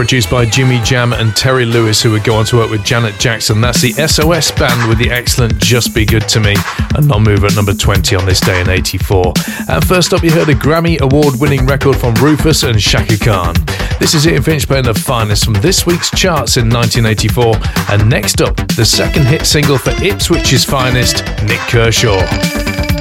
produced by Jimmy Jam and Terry Lewis, who would go on to work with Janet Jackson. That's the SOS Band with the excellent Just Be Good to Me, a non-mover at number 20 on this day in 84. And first up, you heard a Grammy award-winning record from Rufus and Shaka Khan. This is Ian Finch playing the finest from this week's charts in 1984. And next up, the second hit single for Ipswich's finest, Nik Kershaw.